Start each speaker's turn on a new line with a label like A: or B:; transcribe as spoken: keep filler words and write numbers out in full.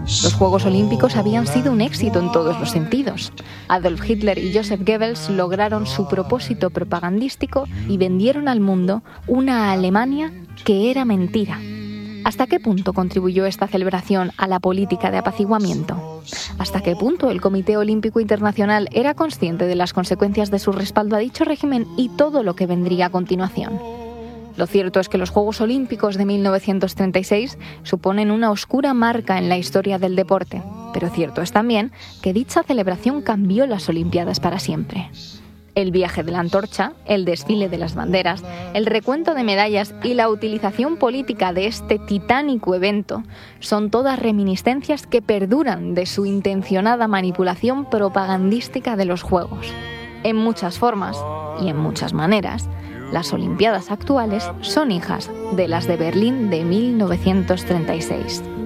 A: Los Juegos Olímpicos habían sido un éxito en todos los sentidos. Adolf Hitler y Joseph Goebbels lograron su propósito propagandístico y vendieron al mundo una Alemania que era mentira. ¿Hasta qué punto contribuyó esta celebración a la política de apaciguamiento? ¿Hasta qué punto el Comité Olímpico Internacional era consciente de las consecuencias de su respaldo a dicho régimen y todo lo que vendría a continuación? Lo cierto es que los Juegos Olímpicos de mil novecientos treinta y seis suponen una oscura marca en la historia del deporte, pero cierto es también que dicha celebración cambió las Olimpiadas para siempre. El viaje de la antorcha, el desfile de las banderas, el recuento de medallas y la utilización política de este titánico evento son todas reminiscencias que perduran de su intencionada manipulación propagandística de los Juegos. En muchas formas y en muchas maneras, las Olimpiadas actuales son hijas de las de Berlín de mil novecientos treinta y seis.